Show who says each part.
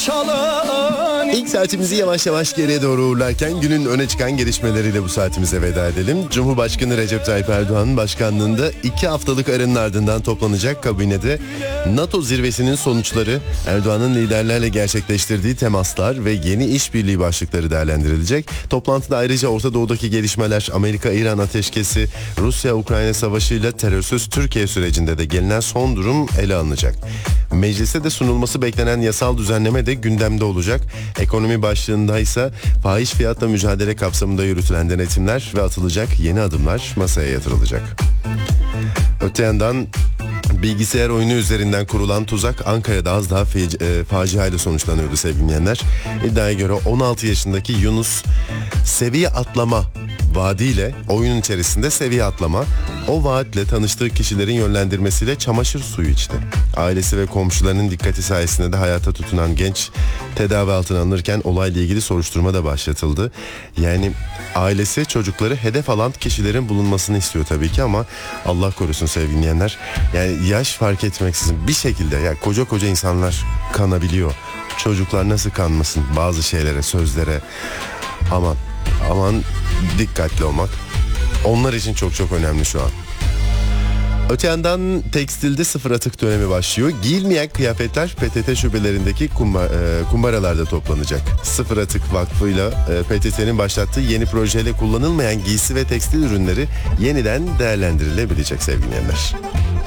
Speaker 1: çalın.
Speaker 2: İlk saatimizi yavaş yavaş geriye doğru uğurlarken günün öne çıkan gelişmeleriyle bu saatimize veda edelim. Cumhurbaşkanı Recep Tayyip Erdoğan'ın başkanlığında 2 haftalık aranın ardından toplanacak kabinede NATO zirvesinin sonuçları, Erdoğan'ın liderlerle gerçekleştirdiği temaslar ve yeni işbirliği başlıkları değerlendirilecek. Toplantıda ayrıca Orta Doğu'daki gelişmeler, Amerika-İran ateşkesi, Rusya-Ukrayna savaşıyla terörsüz Türkiye sürecinde de gelinen son durum ele alınacak. Meclise de sunulması beklenen yasal düzenleme de gündemde olacak. Ekonomi başlığında ise fahiş fiyatla mücadele kapsamında yürütülen denetimler ve atılacak yeni adımlar masaya yatırılacak. Öte yandan bilgisayar oyunu üzerinden kurulan tuzak Ankara'da az daha faciayla sonuçlanıyordu sevgili dinleyenler. İddiaya göre 16 yaşındaki Yunus seviye atlama vaadiyle, oyunun içerisinde seviye atlama, o vaatle tanıştığı kişilerin yönlendirmesiyle çamaşır suyu içti. Ailesi ve komşularının dikkati sayesinde de hayata tutunan genç tedavi altına alınırken olayla ilgili soruşturma da başlatıldı. Yani ailesi çocukları hedef alan kişilerin bulunmasını istiyor tabii ki ama Allah korusun sevgili dinleyenler. Yani yaş fark etmeksizin bir şekilde ya koca insanlar kanabiliyor. Çocuklar nasıl kanmasın bazı şeylere, sözlere. Aman dikkatli olmak onlar için çok önemli şu an. Öte yandan tekstilde sıfır atık dönemi başlıyor. Giyilmeyen kıyafetler PTT şubelerindeki kumbaralarda toplanacak. Sıfır Atık Vakfı'yla PTT'nin başlattığı yeni projeyle kullanılmayan giysi ve tekstil ürünleri yeniden değerlendirilebilecek sevgili dinleyenler.